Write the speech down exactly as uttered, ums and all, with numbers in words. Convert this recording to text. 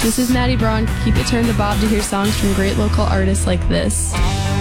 This is Maddie Braun. Keep it turned to Bob to hear songs from great local artists like this.